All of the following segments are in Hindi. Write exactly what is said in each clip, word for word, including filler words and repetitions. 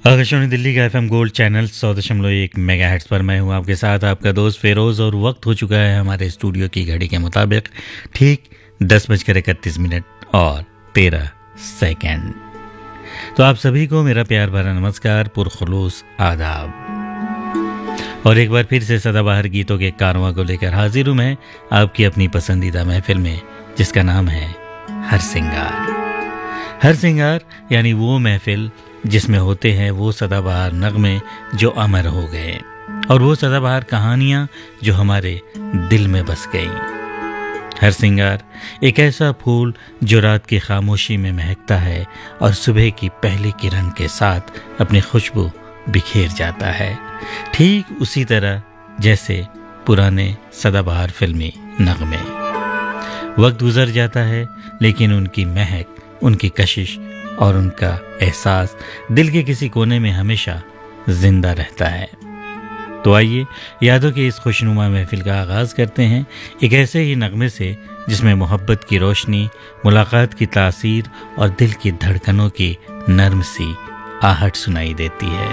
आकाशवाणी दिल्ली का एफएम गोल्ड चैनल सौ दशमलव एक मेगा हेर्ट्ज पर मैं हूं आपके साथ आपका दोस्त फेरोज। और वक्त हो चुका है हमारे स्टूडियो की घड़ी के मुताबिक ठीक दस बजकर इकतीस मिनट और तेरह सेकंड। तो आप सभी को मेरा प्यार भरा नमस्कार, पुरखुलूस आदाब। और एक बार फिर से सदाबहार गीतों के कारवां को लेकर हाजिर हूं मैं, आपकी अपनी पसंदीदा महफिल में, जिसका नाम है हर सिंगार। हर सिंगार यानी वो महफिल जिसमें होते हैं वो सदाबहार नगमे जो अमर हो गए और वो सदाबहार कहानियां जो हमारे दिल में बस गईं। हर सिंगार एक ऐसा फूल जो रात की खामोशी में महकता है और सुबह की पहली किरण के साथ अपनी खुशबू बिखेर जाता है, ठीक उसी तरह जैसे पुराने सदाबहार फिल्मी नगमे। वक्त गुजर जाता है लेकिन उनकी महक, उनकी कशिश और उनका एहसास दिल के किसी कोने में हमेशा जिंदा रहता है। तो आइए यादों की इस खुशनुमा महफिल का आगाज करते हैं एक ऐसे ही नगमे से जिसमें मोहब्बत की रोशनी, मुलाकात की तासीर और दिल की धड़कनों की नर्म सी आहट सुनाई देती है।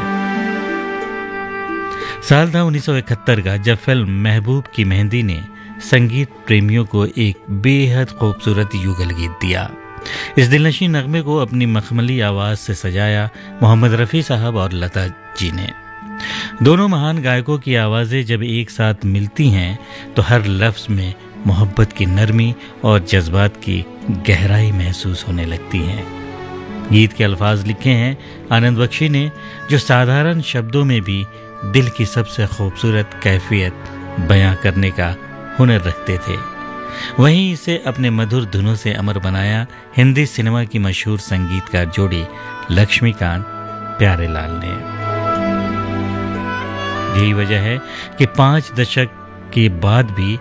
साल था उन्नीस सौ इकहत्तर का जब फिल्म महबूब की मेहंदी ने संगीत प्रेमियों को एक बेहद खूबसूरत युगल गीत दिया। इस दिलनशी नगमे को अपनी मखमली आवाज से सजाया मोहम्मद रफ़ी साहब और लता जी ने। दोनों महान गायकों की आवाज़ें जब एक साथ मिलती हैं तो हर लफ्ज़ में मोहब्बत की नरमी और जज्बात की गहराई महसूस होने लगती हैं। गीत के अल्फाज लिखे हैं आनंद बख्शी ने, जो साधारण शब्दों में भी दिल की सबसे खूबसूरत कैफियत बयां करने का हुनर रखते थे। वहीं इसे अपने मधुर धुनों से अमर बनाया हिंदी सिनेमा की मशहूर संगीतकार जोड़ी लक्ष्मीकांत प्यारेलाल ने। यही वजह है कि पांच दशक के बाद भी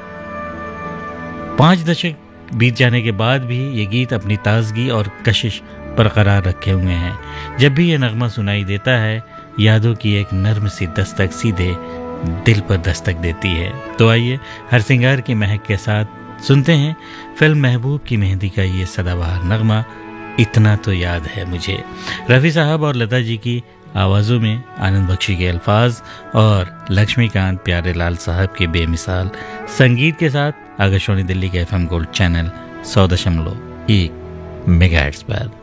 पांच दशक बीत जाने के बाद भी ये गीत अपनी ताजगी और कशिश बरकरार रखे हुए हैं। जब भी ये नगमा सुनाई देता है, यादों की एक नर्म सी दस्तक सीधे दिल पर दस्तक देती है। तो आइए हर सिंगार की महक के साथ सुनते हैं फिल्म महबूब की मेहंदी का ये सदाबहार नगमा, इतना तो याद है मुझे। रफ़ी साहब और लता जी की आवाज़ों में आनंद बख्शी के अल्फाज और लक्ष्मीकांत प्यारेलाल साहब के बेमिसाल संगीत के साथ आकाशवाणी दिल्ली के एफएम गोल्ड चैनल सौ दशमलव एक मेगाहर्ट्ज़ पर।